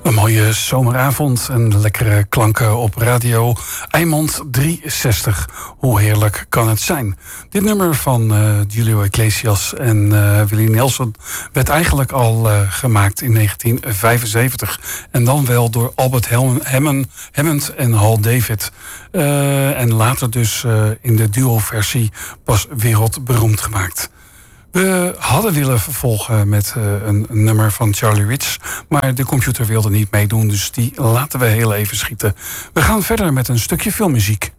Een mooie zomeravond en lekkere klanken op radio Eimond 360. Hoe heerlijk kan het zijn? Dit nummer van Julio Iglesias en Willie Nelson werd eigenlijk al gemaakt in 1975. En dan wel door Albert Hammond en Hal David. En later dus in de duo-versie pas wereldberoemd gemaakt. We hadden willen vervolgen met een nummer van Charlie Rich, maar de computer wilde niet meedoen, dus die laten we heel even schieten. We gaan verder met een stukje filmmuziek.